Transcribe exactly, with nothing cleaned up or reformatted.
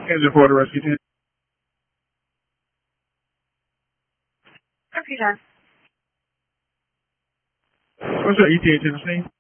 Engine for the rescue team. Okay, John. What's your E T A, Tennessee?